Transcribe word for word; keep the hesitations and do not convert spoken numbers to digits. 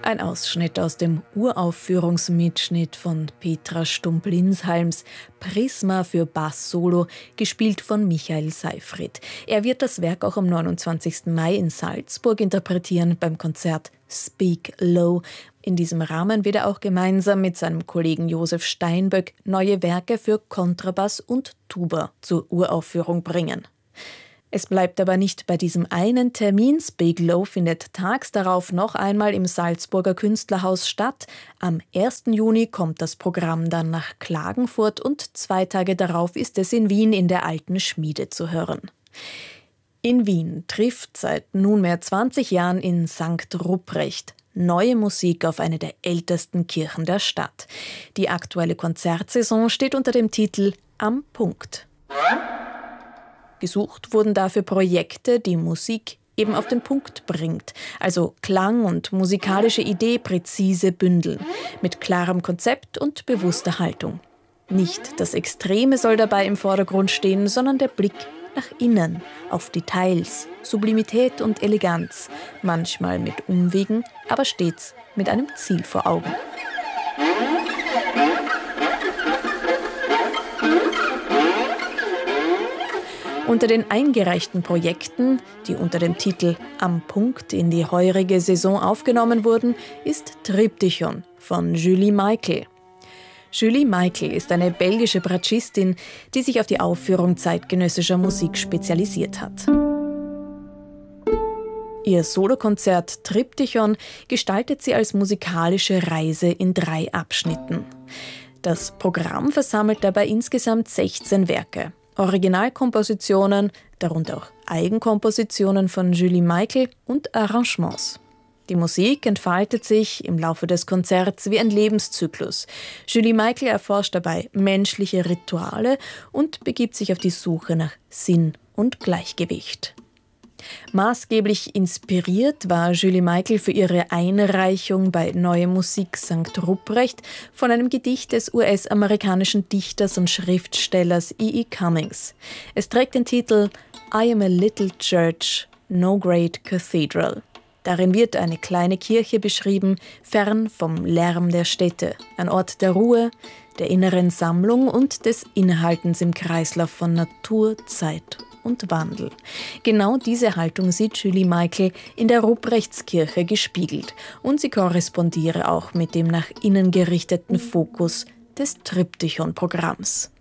Ein Ausschnitt aus dem Uraufführungsmitschnitt von Petra Stump-Linshalms Prisma für Bass-Solo, gespielt von Michael Seyfried. Er wird das Werk auch am neunundzwanzigsten Mai in Salzburg interpretieren beim Konzert Speak Low. In diesem Rahmen wird er auch gemeinsam mit seinem Kollegen Josef Steinböck neue Werke für Kontrabass und Tuba zur Uraufführung bringen. Es bleibt aber nicht bei diesem einen Termin. Speak Low findet tags darauf noch einmal im Salzburger Künstlerhaus statt. Am ersten Juni kommt das Programm dann nach Klagenfurt und zwei Tage darauf ist es in Wien in der Alten Schmiede zu hören. In Wien trifft seit nunmehr zwanzig Jahren in Sankt Ruprecht neue Musik auf eine der ältesten Kirchen der Stadt. Die aktuelle Konzertsaison steht unter dem Titel Am Punkt. Gesucht wurden dafür Projekte, die Musik eben auf den Punkt bringt, also Klang und musikalische Idee präzise bündeln, mit klarem Konzept und bewusster Haltung. Nicht das Extreme soll dabei im Vordergrund stehen, sondern der Blick nach innen, auf Details, Sublimität und Eleganz, manchmal mit Umwegen, aber stets mit einem Ziel vor Augen. Unter den eingereichten Projekten, die unter dem Titel Am Punkt in die heurige Saison aufgenommen wurden, ist Triptychon von Julie Michael. Julie Michael ist eine belgische Bratschistin, die sich auf die Aufführung zeitgenössischer Musik spezialisiert hat. Ihr Solokonzert Triptychon gestaltet sie als musikalische Reise in drei Abschnitten. Das Programm versammelt dabei insgesamt sechzehn Werke. Originalkompositionen, darunter auch Eigenkompositionen von Julie Michael und Arrangements. Die Musik entfaltet sich im Laufe des Konzerts wie ein Lebenszyklus. Julie Michael erforscht dabei menschliche Rituale und begibt sich auf die Suche nach Sinn und Gleichgewicht. Maßgeblich inspiriert war Julie Michael für ihre Einreichung bei Neue Musik Sankt Ruprecht von einem Gedicht des U S-amerikanischen Dichters und Schriftstellers E E Cummings. Es trägt den Titel I am a little church, no great cathedral. Darin wird eine kleine Kirche beschrieben, fern vom Lärm der Städte, ein Ort der Ruhe, der inneren Sammlung und des Innehaltens im Kreislauf von Natur, Zeit und Wandel. Genau diese Haltung sieht Julie Michael in der Ruprechtskirche gespiegelt und sie korrespondiere auch mit dem nach innen gerichteten Fokus des Triptychon-Programms.